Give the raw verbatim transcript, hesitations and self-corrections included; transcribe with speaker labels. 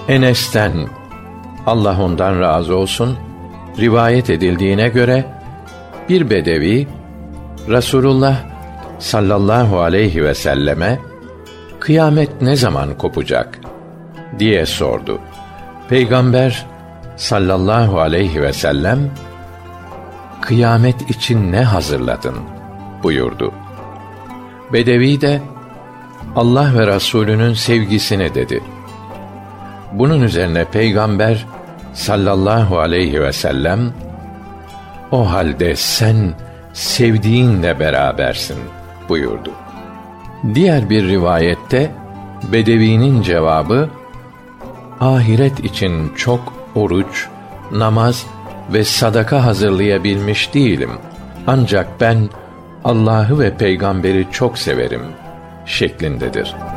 Speaker 1: Enes'ten, Allah ondan razı olsun, rivayet edildiğine göre bir bedevi Resulullah sallallahu aleyhi ve selleme kıyamet ne zaman kopacak diye sordu. Peygamber sallallahu aleyhi ve sellem kıyamet için ne hazırladın buyurdu. Bedevi de Allah ve Resulünün sevgisini dedi. Bunun üzerine Peygamber sallallahu aleyhi ve sellem o halde sen sevdiğinle berabersin buyurdu. Diğer bir rivayette bedevinin cevabı ahiret için çok oruç, namaz ve sadaka hazırlayabilmiş değilim. Ancak ben Allah'ı ve peygamberi çok severim şeklindedir.